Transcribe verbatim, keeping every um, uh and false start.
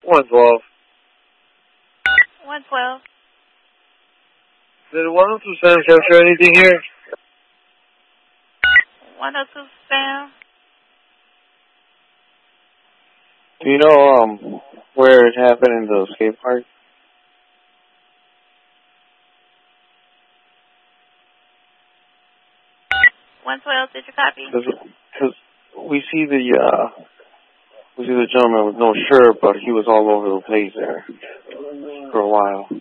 one twelve. one twelve. Did one oh two Sam capture anything here? one oh two Sam. Do you know um where it happened in the skate park? one twelve, did you copy? Because we see the uh, we see the gentleman with no shirt, but he was all over the place there for a while.